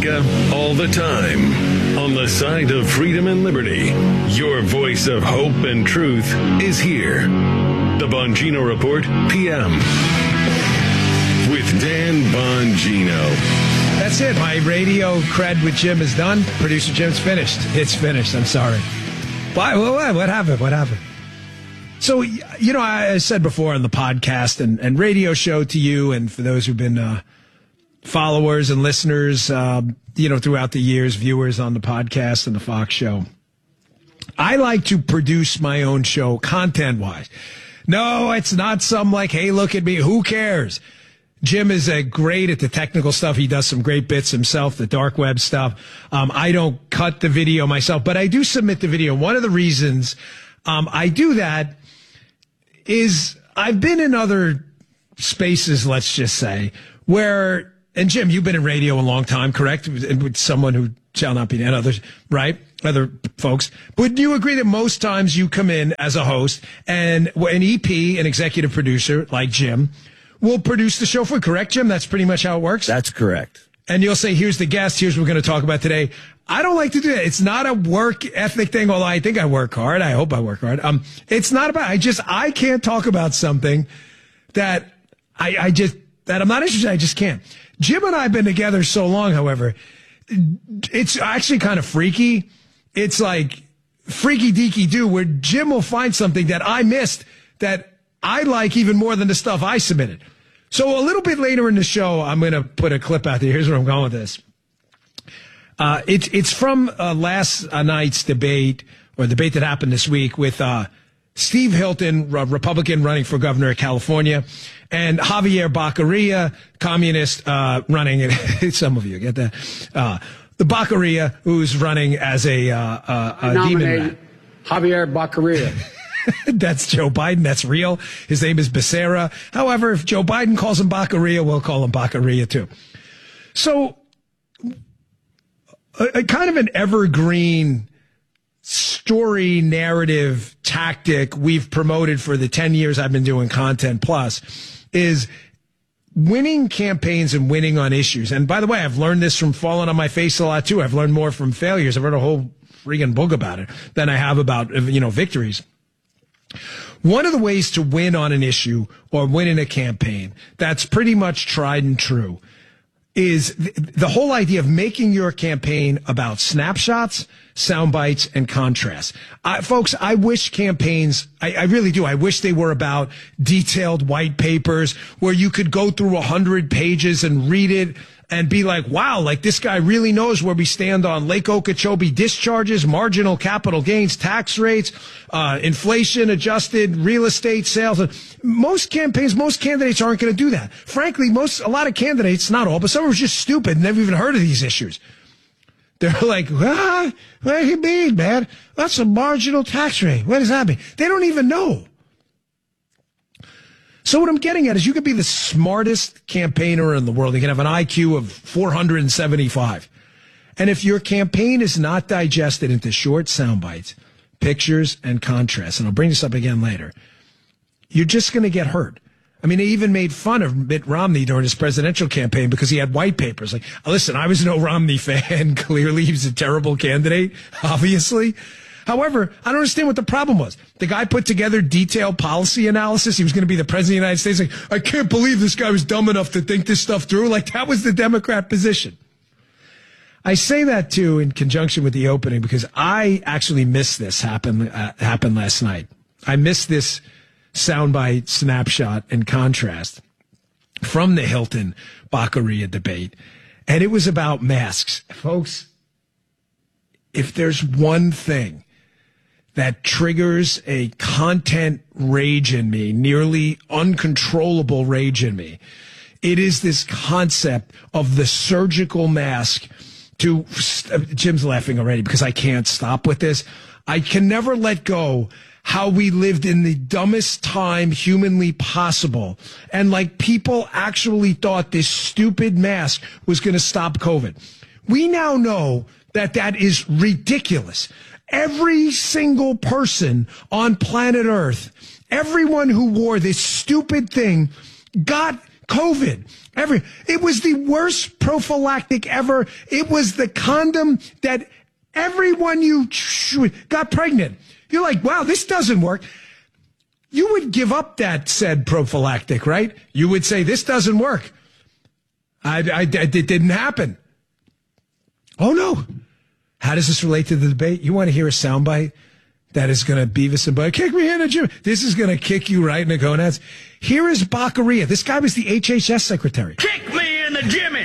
America, all the time. On the side of freedom and liberty, your voice of hope and truth is here. The Bongino Report, PM. With Dan Bongino. That's it. My radio cred with Jim is done. Producer Jim's finished. It's finished. I'm sorry. What happened? What happened? So, you know, I said before on the podcast and radio show to you and for those who've been followers and listeners, throughout the years, viewers on the podcast and the Fox show, I like to produce my own show content-wise. No, it's not some like, hey, look at me. Who cares? Jim is great at the technical stuff. He does some great bits himself, the dark web stuff. I don't cut the video myself, but I do submit the video. One of the reasons I do that is I've been in other spaces, let's just say, where, and Jim, you've been in radio a long time, correct? With someone who shall not be named, others, right? Other folks. Would you agree that most times you come in as a host and an EP, an executive producer like Jim, will produce the show for you, correct, Jim? That's pretty much how it works? That's correct. And you'll say, here's the guest, here's what we're going to talk about today. I don't like to do that. It's not a work ethic thing, although I think I work hard. I hope I work hard. It's not about, I can't talk about something that that I'm not interested in. I just can't. Jim and I have been together so long, however, it's actually kind of freaky. It's like freaky deaky do, where Jim will find something that I missed that I like even more than the stuff I submitted. So a little bit later in the show, I'm going to put a clip out there. Here's where I'm going with this. It's from last night's debate, or debate that happened this week with Steve Hilton, Republican running for governor of California, and Javier Baccaria, communist, running. Some of you get that. The Baccaria, who's running as a demon rat. Javier Baccaria. That's Joe Biden. That's real. His name is Becerra. However, if Joe Biden calls him Baccaria, we'll call him Baccaria too. So, a kind of an evergreen story narrative tactic we've promoted for the 10 years I've been doing Content Plus is winning campaigns and winning on issues. And by the way, I've learned this from falling on my face a lot too. I've learned more from failures. I've read a whole freaking book about it than I have about, victories. One of the ways to win on an issue or win in a campaign that's pretty much tried and true is the whole idea of making your campaign about snapshots, sound bites, and contrast. Folks, I wish campaigns, I really do. I wish they were about detailed white papers where you could go through 100 pages and read it and be like, wow, like this guy really knows where we stand on Lake Okeechobee discharges, marginal capital gains, tax rates, inflation adjusted real estate sales. Most campaigns, most candidates aren't going to do that. Frankly, a lot of candidates, not all, but some are just stupid and never even heard of these issues. They're like, what do you mean, man? That's a marginal tax rate. What does that mean? They don't even know. So what I'm getting at is you could be the smartest campaigner in the world. You can have an IQ of 475. And if your campaign is not digested into short sound bites, pictures, and contrast, and I'll bring this up again later, you're just going to get hurt. I mean, they even made fun of Mitt Romney during his presidential campaign because he had white papers. Like, listen, I was no Romney fan. Clearly, he was a terrible candidate, obviously. However, I don't understand what the problem was. The guy put together detailed policy analysis. He was going to be the president of the United States. Like, I can't believe this guy was dumb enough to think this stuff through. Like, that was the Democrat position. I say that, too, in conjunction with the opening because I actually missed this happen last night. I missed this soundbite snapshot and contrast from the Hilton Baccaria debate. And it was about masks. Folks, if there's one thing that triggers a content rage in me, nearly uncontrollable rage in me, it is this concept of the surgical mask to, Jim's laughing already because I can't stop with this. I can never let go how we lived in the dumbest time humanly possible. And like people actually thought this stupid mask was going to stop COVID. We now know that is ridiculous. Every single person on planet Earth, everyone who wore this stupid thing got COVID. It was the worst prophylactic ever. It was the condom that everyone you got pregnant. You're like, wow, this doesn't work. You would give up that said prophylactic, right? You would say, this doesn't work. It didn't happen. Oh, no. How does this relate to the debate? You want to hear a soundbite that is going to Beavis and Butthead, kick me in the gym. This is going to kick you right in the gonads. Here is Baccaria. This guy was the HHS secretary. Kick me in the Jimmy!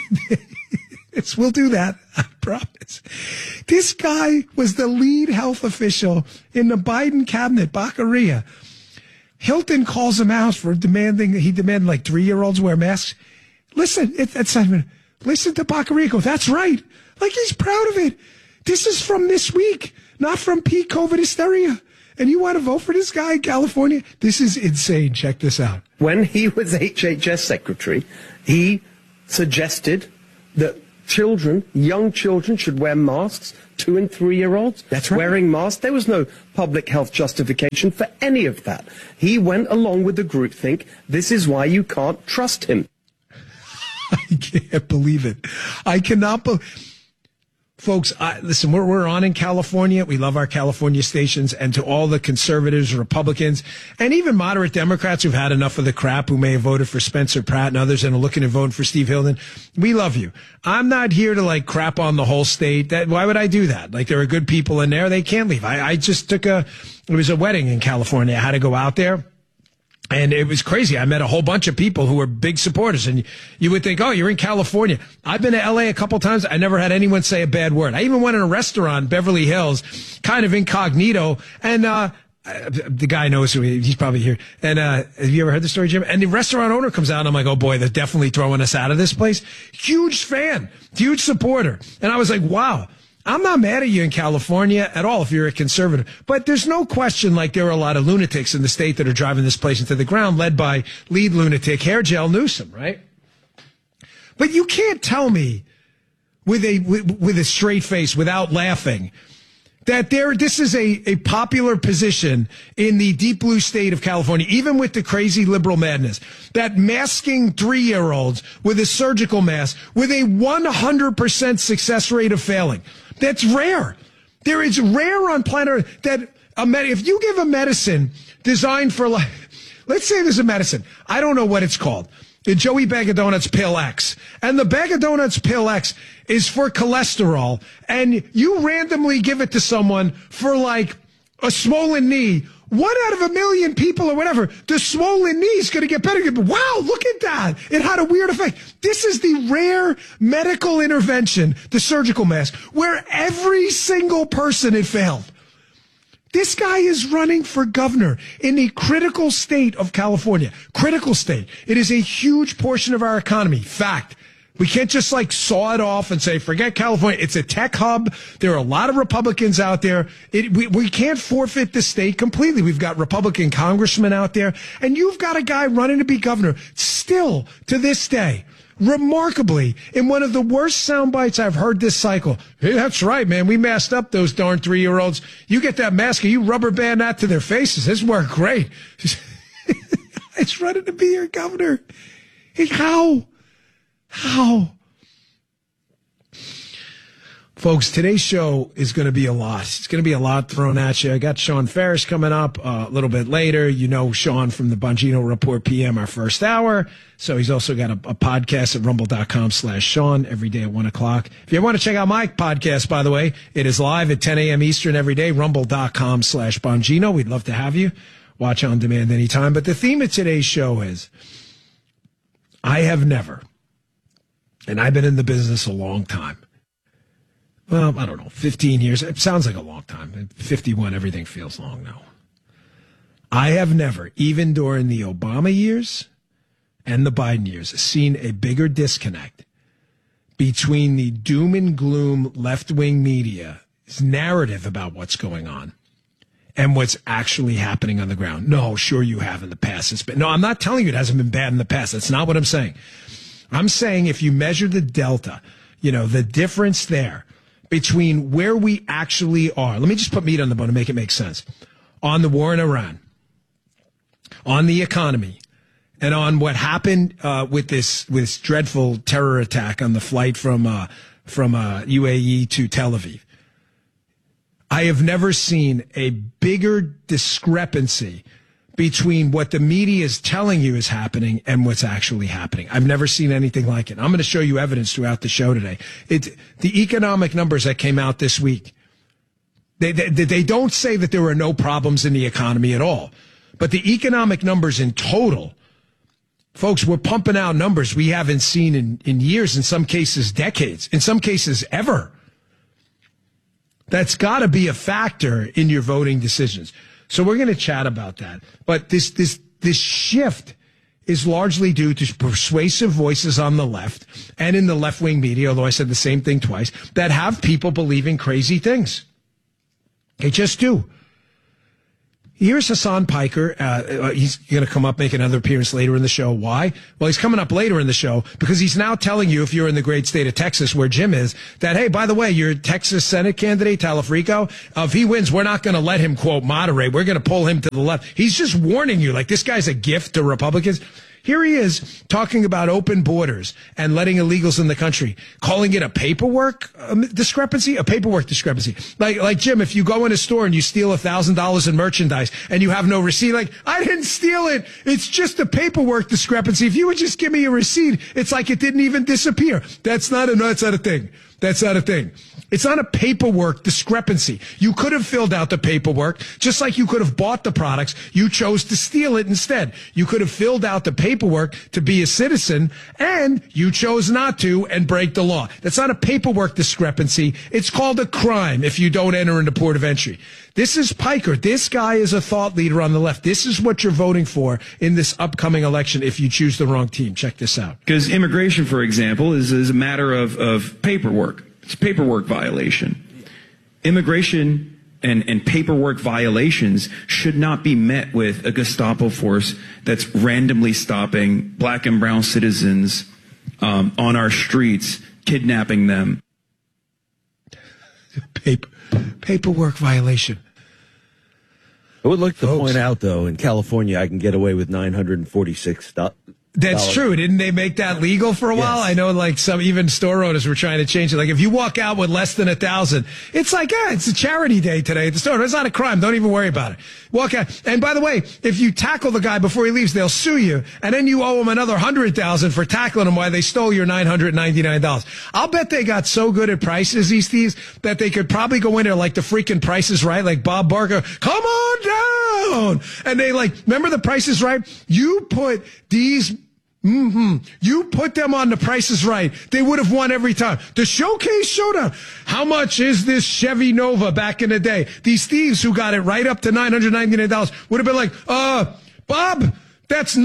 We'll do that. I promise. This guy was the lead health official in the Biden cabinet, Baccaria. Hilton calls him out for demanded like 3-year-olds wear masks. Listen to Baccaria go, that's right. Like he's proud of it. This is from this week, not from peak COVID hysteria. And you want to vote for this guy in California? This is insane. Check this out. When he was HHS secretary, he suggested that young children should wear masks, 2 and 3-year-olds. That's right. Wearing masks. There was no public health justification for any of that. He went along with the groupthink. This is why you can't trust him. I can't believe it. I cannot believe. Folks, listen, we're on in California. We love our California stations. And to all the conservatives, Republicans, and even moderate Democrats who've had enough of the crap, who may have voted for Spencer Pratt and others and are looking to vote for Steve Hilden, we love you. I'm not here to like crap on the whole state. Why would I do that? Like there are good people in there. They can't leave. I just it was a wedding in California. I had to go out there. And it was crazy. I met a whole bunch of people who were big supporters. And you would think, oh, you're in California. I've been to L.A. a couple times. I never had anyone say a bad word. I even went in a restaurant, Beverly Hills, kind of incognito. And the guy knows who he's probably here. And have you ever heard the story, Jim? And the restaurant owner comes out, and I'm like, oh, boy, they're definitely throwing us out of this place. Huge fan, huge supporter. And I was like, wow. I'm not mad at you in California at all if you're a conservative, but there's no question like there are a lot of lunatics in the state that are driving this place into the ground, led by lead lunatic hair gel Newsom, right? But you can't tell me with a straight face, without laughing, that this is a popular position in the deep blue state of California, even with the crazy liberal madness, that masking 3-year-olds with a surgical mask with a 100% success rate of failing. That's rare. There is rare on planet Earth that if you give a medicine designed for, like, let's say there's a medicine, I don't know what it's called, the Joey Bag of Donuts Pill X, and the Bag of Donuts Pill X is for cholesterol, and you randomly give it to someone for like a swollen knee, 1 out of 1 million people or whatever, the swollen knee is going to get better. Wow, look at that. It had a weird effect. This is the rare medical intervention, the surgical mask, where every single person had failed. This guy is running for governor in the critical state of California. Critical state. It is a huge portion of our economy. Fact. We can't just like saw it off and say, forget California. It's a tech hub. There are a lot of Republicans out there. We can't forfeit the state completely. We've got Republican congressmen out there, and you've got a guy running to be governor still to this day. Remarkably, in one of the worst sound bites I've heard this cycle. Hey, that's right, man. We masked up those darn 3-year-olds. You get that mask and you rubber band that to their faces. This worked great. It's running to be your governor. Hey, how? Folks, today's show is going to be a lot. It's going to be a lot thrown at you. I got Sean Ferris coming up a little bit later. You know Sean from the Bongino Report PM, our first hour. So he's also got a podcast at rumble.com/Sean every day at 1 o'clock. If you want to check out my podcast, by the way, it is live at 10 a.m. Eastern every day, rumble.com/Bongino. We'd love to have you. Watch on demand anytime. But the theme of today's show is, I have never, and I've been in the business a long time. Well, I don't know, 15 years. It sounds like a long time. 51, everything feels long now. I have never, even during the Obama years and the Biden years, seen a bigger disconnect between the doom and gloom left-wing media's narrative about what's going on and what's actually happening on the ground. No, sure you have in the past. No, I'm not telling you it hasn't been bad in the past. That's not what I'm saying. I'm saying if you measure the delta, the difference there between where we actually are. Let me just put meat on the bone to make it make sense. On the war in Iran, on the economy, and on what happened with this dreadful terror attack on the flight from UAE to Tel Aviv. I have never seen a bigger discrepancy between what the media is telling you is happening and what's actually happening. I've never seen anything like it. I'm going to show you evidence throughout the show today. The economic numbers that came out this week, they don't say that there were no problems in the economy at all. But the economic numbers in total, folks, we're pumping out numbers we haven't seen in years, in some cases decades, in some cases ever. That's got to be a factor in your voting decisions. So we're going to chat about that. But this shift is largely due to persuasive voices on the left and in the left-wing media, although I said the same thing twice, that have people believing crazy things. They just do. Here's Hassan Piker. He's going to come up, make another appearance later in the show. Why? Well, he's coming up later in the show because he's now telling you, if you're in the great state of Texas where Jim is, that, hey, by the way, your Texas Senate candidate, Talafrico, if he wins, we're not going to let him, quote, moderate. We're going to pull him to the left. He's just warning you, like, this guy's a gift to Republicans. Here he is talking about open borders and letting illegals in the country, calling it a paperwork discrepancy, Like Jim, if you go in a store and you steal $1,000 in merchandise and you have no receipt, like, I didn't steal it. It's just a paperwork discrepancy. If you would just give me a receipt, it's like it didn't even disappear. That's not a thing. It's not a paperwork discrepancy. You could have filled out the paperwork, just like you could have bought the products. You chose to steal it instead. You could have filled out the paperwork to be a citizen, and you chose not to and break the law. That's not a paperwork discrepancy. It's called a crime if you don't enter into port of entry. This is Piker. This guy is a thought leader on the left. This is what you're voting for in this upcoming election if you choose the wrong team. Check this out. Because immigration, for example, is a matter of paperwork. It's a paperwork violation. Immigration and paperwork violations should not be met with a Gestapo force that's randomly stopping black and brown citizens on our streets, kidnapping them. Paperwork violation. I would like to point out, though, in California, I can get away with $946. That's true. Didn't they make that legal for a while? Yes. I know, like, some even store owners were trying to change it. Like, if you walk out with less than $1,000, it's like, it's a charity day today at the store. It's not a crime. Don't even worry about it. Walk out. And by the way, if you tackle the guy before he leaves, they'll sue you. And then you owe him another $100,000 for tackling him while they stole your $999. I'll bet they got so good at prices, these thieves, that they could probably go in there like the freaking Price is Right, like Bob Barker. Come on down. And they remember the Price is Right? You put these you put them on the Price is Right. They would have won every time. The Showcase Showdown. How much is this Chevy Nova back in the day? These thieves who got it right up to $999 would have been like, Bob, that's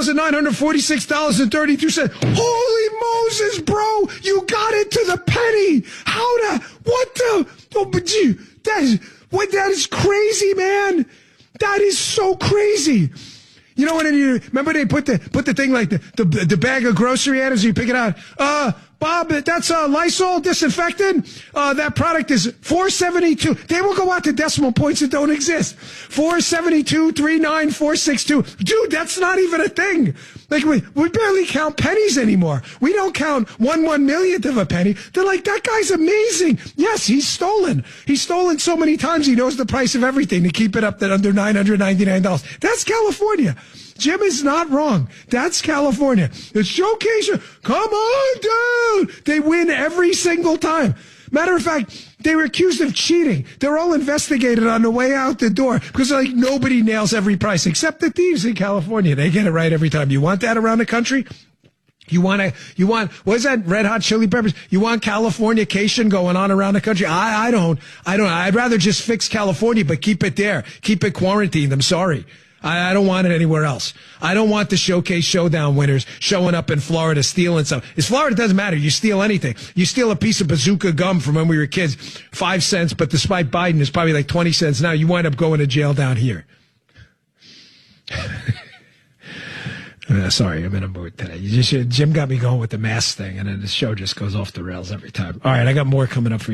$9,946.32. Holy Moses, bro. You got it to the penny. That is crazy, man. That is so crazy. You know what? Remember they put the thing like the bag of grocery items. You pick it out. Bob, that's Lysol disinfectant. That product is $4.72. They will go out to decimal points that don't exist. 472, 39, 462. Dude, that's not even a thing. Like we barely count pennies anymore. We don't count 1/1,000,000th of a penny. They're like, that guy's amazing. Yes, he's stolen. He's stolen so many times he knows the price of everything to keep it up to under $999. That's California. Jim is not wrong. That's California. It's Showcase. Come on, dude. They win every single time. Matter of fact, they were accused of cheating. They're all investigated on the way out the door because nobody nails every price except the thieves in California. They get it right every time. You want that around the country? You want, what is that, Red Hot Chili Peppers? You want Californication going on around the country? I don't. I'd rather just fix California, but keep it there. Keep it quarantined. I'm sorry. I don't want it anywhere else. I don't want the Showcase Showdown winners showing up in Florida stealing stuff. It's Florida, doesn't matter. You steal anything. You steal a piece of bazooka gum from when we were kids, 5 cents, but despite Biden, it's probably like 20 cents now. You wind up going to jail down here. Sorry, I'm in a mood today. Jim got me going with the mask thing, and then the show just goes off the rails every time. All right, I got more coming up for you.